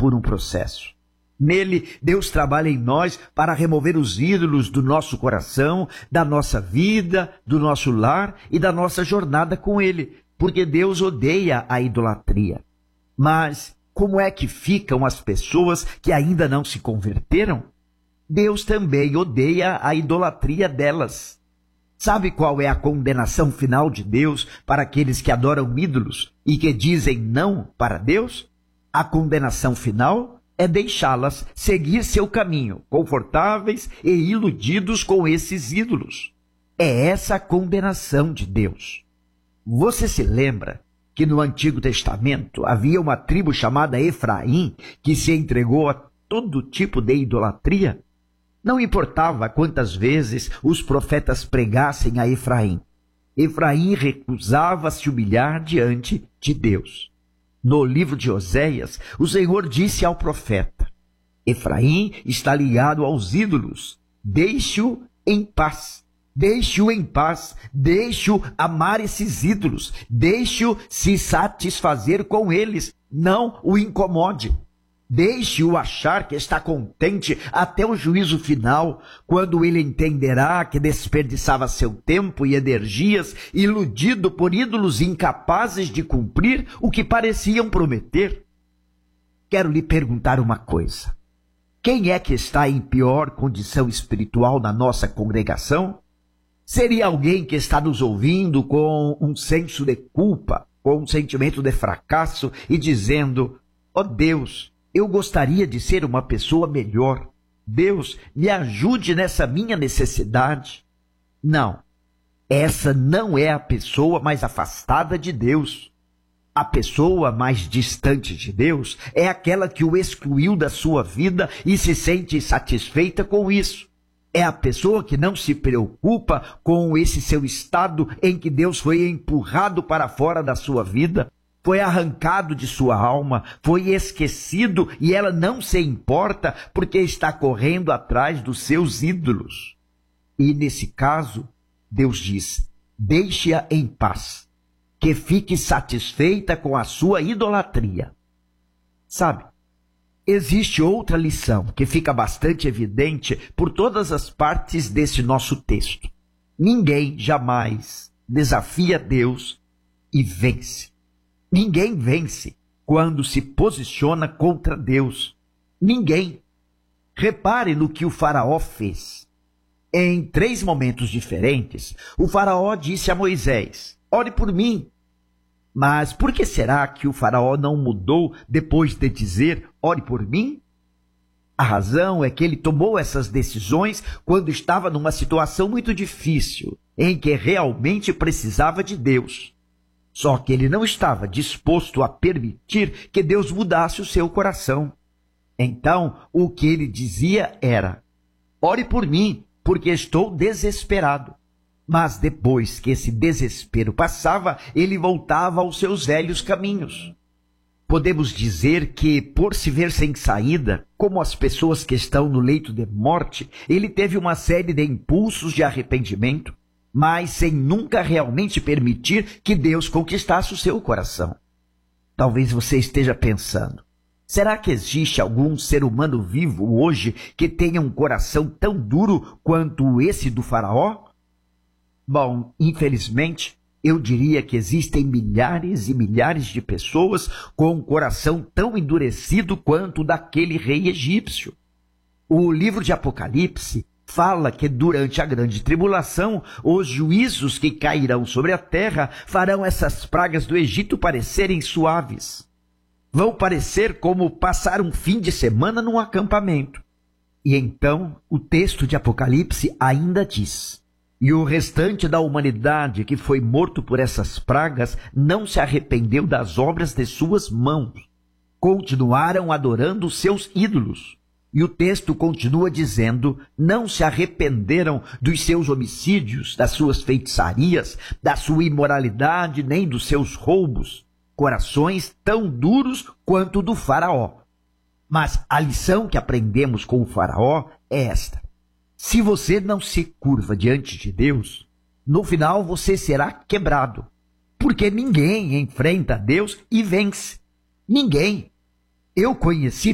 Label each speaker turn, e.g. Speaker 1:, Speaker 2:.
Speaker 1: por um processo. Nele, Deus trabalha em nós para remover os ídolos do nosso coração, da nossa vida, do nosso lar e da nossa jornada com Ele, porque Deus odeia a idolatria. Mas como é que ficam as pessoas que ainda não se converteram? Deus também odeia a idolatria delas. Sabe qual é a condenação final de Deus para aqueles que adoram ídolos e que dizem não para Deus? A condenação final é deixá-las seguir seu caminho, confortáveis e iludidos com esses ídolos. É essa a condenação de Deus. Você se lembra que no Antigo Testamento havia uma tribo chamada Efraim que se entregou a todo tipo de idolatria? Não importava quantas vezes os profetas pregassem a Efraim. Efraim recusava se humilhar diante de Deus. No livro de Oséias, o Senhor disse ao profeta: Efraim está ligado aos ídolos. Deixe-o em paz. Deixe-o em paz. Deixe-o amar esses ídolos. Deixe-o se satisfazer com eles. Não o incomode. Deixe-o achar que está contente até o juízo final, quando ele entenderá que desperdiçava seu tempo e energias iludido por ídolos incapazes de cumprir o que pareciam prometer. Quero lhe perguntar uma coisa. Quem é que está em pior condição espiritual na nossa congregação? Seria alguém que está nos ouvindo com um senso de culpa, com um sentimento de fracasso e dizendo: ó Deus, eu gostaria de ser uma pessoa melhor. Deus, me ajude nessa minha necessidade. Não, essa não é a pessoa mais afastada de Deus. A pessoa mais distante de Deus é aquela que o excluiu da sua vida e se sente satisfeita com isso. É a pessoa que não se preocupa com esse seu estado em que Deus foi empurrado para fora da sua vida, foi arrancado de sua alma, foi esquecido e ela não se importa porque está correndo atrás dos seus ídolos. E nesse caso, Deus diz: deixe-a em paz, que fique satisfeita com a sua idolatria. Sabe, existe outra lição que fica bastante evidente por todas as partes desse nosso texto. Ninguém jamais desafia Deus e vence. Ninguém vence quando se posiciona contra Deus. Ninguém. Repare no que o faraó fez. Em 3 momentos diferentes, o faraó disse a Moisés: ore por mim. Mas por que será que o faraó não mudou depois de dizer: ore por mim? A razão é que ele tomou essas decisões quando estava numa situação muito difícil, em que realmente precisava de Deus. Só que ele não estava disposto a permitir que Deus mudasse o seu coração. Então, o que ele dizia era: ore por mim, porque estou desesperado. Mas depois que esse desespero passava, ele voltava aos seus velhos caminhos. Podemos dizer que, por se ver sem saída, como as pessoas que estão no leito de morte, ele teve uma série de impulsos de arrependimento, mas sem nunca realmente permitir que Deus conquistasse o seu coração. Talvez você esteja pensando: será que existe algum ser humano vivo hoje que tenha um coração tão duro quanto esse do faraó? Bom, infelizmente, eu diria que existem milhares e milhares de pessoas com um coração tão endurecido quanto o daquele rei egípcio. O livro de Apocalipse fala que durante a grande tribulação, os juízos que cairão sobre a terra farão essas pragas do Egito parecerem suaves. Vão parecer como passar um fim de semana num acampamento. E então, o texto de Apocalipse ainda diz: e o restante da humanidade que foi morto por essas pragas não se arrependeu das obras de suas mãos. Continuaram adorando os seus ídolos. E o texto continua dizendo: não se arrependeram dos seus homicídios, das suas feitiçarias, da sua imoralidade, nem dos seus roubos. Corações tão duros quanto o do faraó. Mas a lição que aprendemos com o faraó é esta: se você não se curva diante de Deus, no final você será quebrado. Porque ninguém enfrenta Deus e vence. Ninguém. Eu conheci